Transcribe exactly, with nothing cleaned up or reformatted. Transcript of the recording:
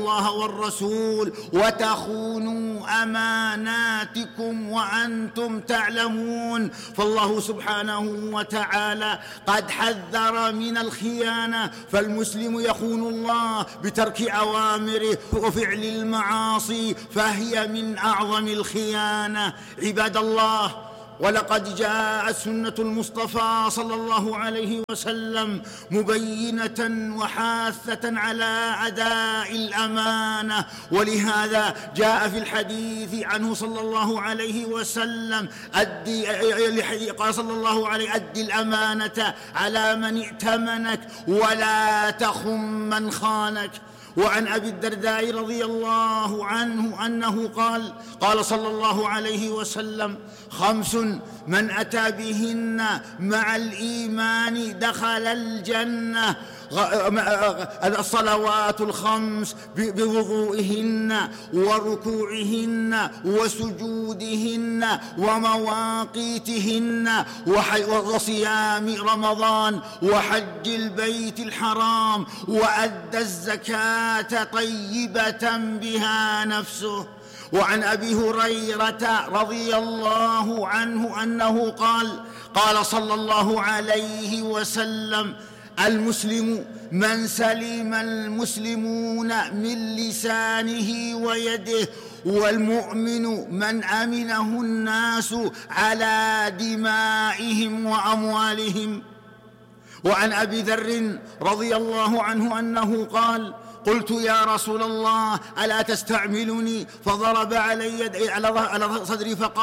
الله والرسول وتخونوا أماناتكم وأنتم تعلمون. فالله سبحانه وتعالى قد حذر من الخيانة، فالمسلم يخون الله بترك أوامره وفعل المعاصي، فهي من أعظم الخيانة. عباد الله، ولقد جاءت سنة المصطفى صلى الله عليه وسلم مبينة وحاثة على أداء الأمانة، ولهذا جاء في الحديث عنه صلى الله عليه وسلم أدي قال صلى الله عليه أدي الأمانة على من ائتمنك ولا تخن من خانك. وعن أبي الدرداء رضي الله عنه أنه قال قال صلى الله عليه وسلم: خمس من أتى بهن مع الإيمان دخل الجنة: الصلوات الخمس بوضوئهن وركوعهن وسجودهن ومواقيتهن وصيام رمضان وحج البيت الحرام وأدى الزكاة طيبة بها نفسه. وعن أبي هريرة رضي الله عنه أنه قال قال صلى الله عليه وسلم: المسلم من سلم المسلمون من لسانه ويده، والمؤمن من أمنه الناس على دمائهم وأموالهم. وعن أبي ذر رضي الله عنه أنه قال: قلت يا رسول الله ألا تستعملني؟ فضرب علي على صدري فقال: